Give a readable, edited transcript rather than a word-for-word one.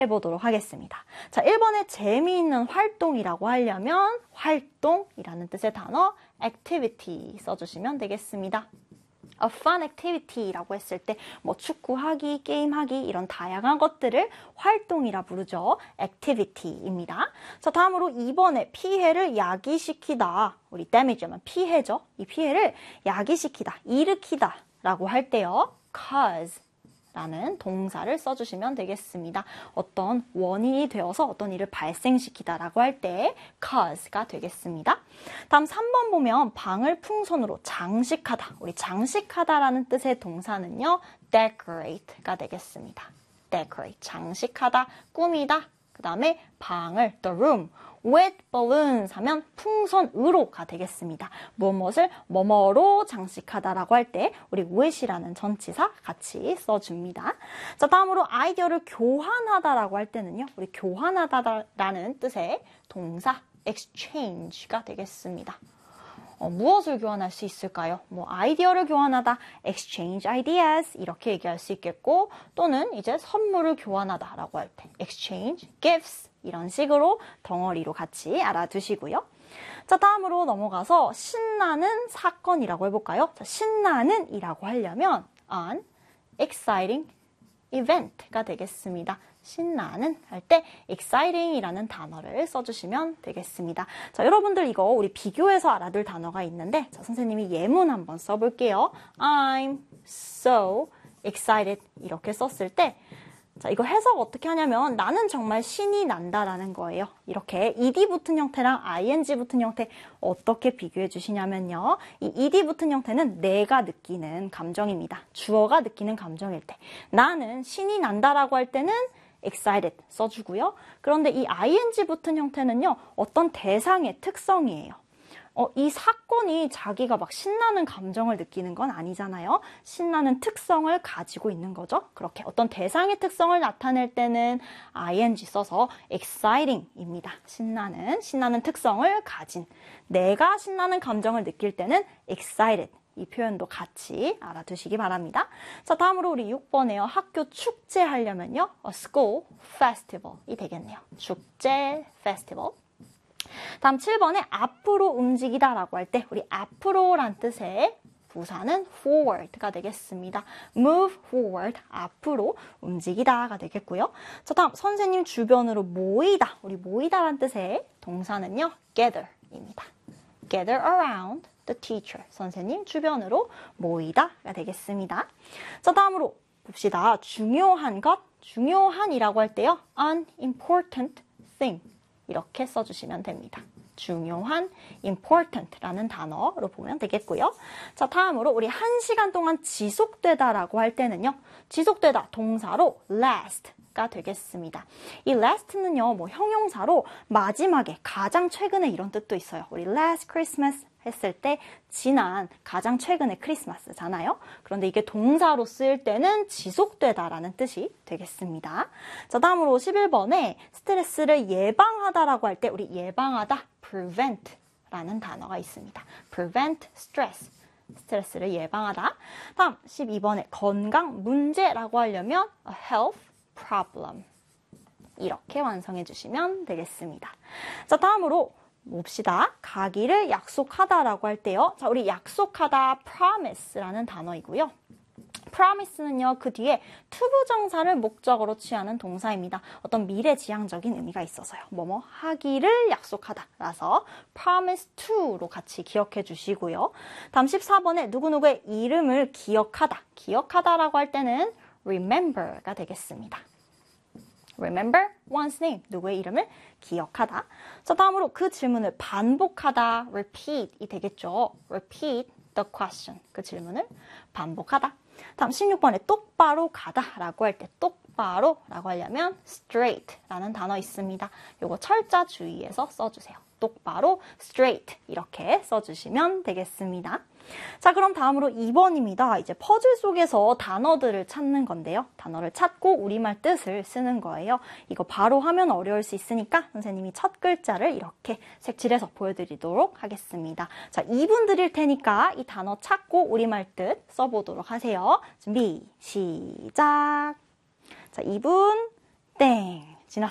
해보도록 하겠습니다. 자, 1번에 재미있는 활동이라고 하려면 활동이라는 뜻의 단어 activity 써주시면 되겠습니다. A fun activity라고 했을 때 뭐 축구하기, 게임하기 이런 다양한 것들을 활동이라 부르죠. activity입니다. 자, 다음으로 2번에 피해를 야기시키다. 우리 damage면 피해죠. 이 피해를 야기시키다, 일으키다 라고 할 때요. cause 라는 동사를 써주시면 되겠습니다. 어떤 원인이 되어서 어떤 일을 발생시키다 라고 할 때 cause가 되겠습니다. 다음 3번 보면 방을 풍선으로 장식하다. 우리 장식하다라는 뜻의 동사는요. decorate가 되겠습니다. decorate, 장식하다, 꾸미다. 그 다음에 방을, the room, with balloons 하면 풍선으로가 되겠습니다. 무엇을 뭐뭐로 장식하다라고 할 때 우리 with이라는 전치사 같이 써줍니다. 자, 다음으로 아이디어를 교환하다라고 할 때는요. 우리 교환하다라는 뜻의 동사 exchange가 되겠습니다. 무엇을 교환할 수 있을까요? 뭐 아이디어를 교환하다, exchange ideas 이렇게 얘기할 수 있겠고 또는 이제 선물을 교환하다라고 할 때 exchange gifts 이런 식으로 덩어리로 같이 알아두시고요. 자, 다음으로 넘어가서 신나는 사건이라고 해볼까요? 자, 신나는 이라고 하려면 an exciting event가 되겠습니다. 신나는 할 때 exciting 이라는 단어를 써주시면 되겠습니다. 자, 여러분들 이거 우리 비교해서 알아둘 단어가 있는데 자, 선생님이 예문 한번 써볼게요. I'm so excited 이렇게 썼을 때 자, 이거 해석 어떻게 하냐면 나는 정말 신이 난다라는 거예요. 이렇게 ed 붙은 형태랑 ing 붙은 형태 어떻게 비교해 주시냐면요. 이 ed 붙은 형태는 내가 느끼는 감정입니다. 주어가 느끼는 감정일 때 나는 신이 난다라고 할 때는 excited 써주고요. 그런데 이 ing 붙은 형태는요. 어떤 대상의 특성이에요. 이 사건이 자기가 막 신나는 감정을 느끼는 건 아니잖아요. 신나는 특성을 가지고 있는 거죠. 그렇게 어떤 대상의 특성을 나타낼 때는 ing 써서 exciting입니다. 신나는 특성을 가진 내가 신나는 감정을 느낄 때는 excited 이 표현도 같이 알아두시기 바랍니다. 자, 다음으로 우리 6번에요. 학교 축제 하려면요. school festival이 되겠네요. 축제 festival. 다음 7번에 앞으로 움직이다 라고 할 때 우리 앞으로란 뜻의 부사는 forward가 되겠습니다. move forward, 앞으로 움직이다가 되겠고요. 자, 다음 선생님 주변으로 모이다. 우리 모이다란 뜻의 동사는요. gather입니다. gather around the teacher. 선생님 주변으로 모이다가 되겠습니다. 자, 다음으로 봅시다. 중요한 것, 중요한이라고 할 때요. an important thing. 이렇게 써주시면 됩니다. 중요한, important라는 단어로 보면 되겠고요. 자, 다음으로 우리 1시간 동안 지속되다라고 할 때는요. 지속되다 동사로 last가 되겠습니다. 이 last는요. 뭐 형용사로 마지막에, 가장 최근에 이런 뜻도 있어요. 우리 last Christmas 했을 때 지난 가장 최근의 크리스마스잖아요. 그런데 이게 동사로 쓰일 때는 지속되다라는 뜻이 되겠습니다. 자, 다음으로 11번에 스트레스를 예방하다라고 할 때 우리 예방하다 prevent라는 단어가 있습니다. prevent stress. 스트레스를 예방하다. 다음 12번에 건강 문제라고 하려면 a health problem. 이렇게 완성해 주시면 되겠습니다. 자, 다음으로 봅시다. 가기를 약속하다라고 할 때요. 자, 우리 약속하다 promise라는 단어이고요. promise는요. 그 뒤에 투부정사를 목적으로 취하는 동사입니다. 어떤 미래지향적인 의미가 있어서요. 뭐뭐 하기를 약속하다라서 promise to로 같이 기억해 주시고요. 다음 14번에 누구누구의 이름을 기억하다. 기억하다라고 할 때는 remember가 되겠습니다. Remember one's name. 누구의 이름을 기억하다. 자, 다음으로 그 질문을 반복하다. Repeat이 되겠죠. Repeat the question. 그 질문을 반복하다. 다음 16번에 똑바로 가다라고 할 때 똑바로라고 하려면 straight라는 단어 있습니다. 요거 철자 주의해서 써주세요. 똑바로, straight 이렇게 써주시면 되겠습니다. 자, 그럼 다음으로 2번입니다. 이제 퍼즐 속에서 단어들을 찾는 건데요. 단어를 찾고 우리말 뜻을 쓰는 거예요. 이거 바로 하면 어려울 수 있으니까 선생님이 첫 글자를 이렇게 색칠해서 보여드리도록 하겠습니다. 자, 2분 드릴 테니까 이 단어 찾고 우리말 뜻 써보도록 하세요. 준비, 시작! 자, 2분 땡.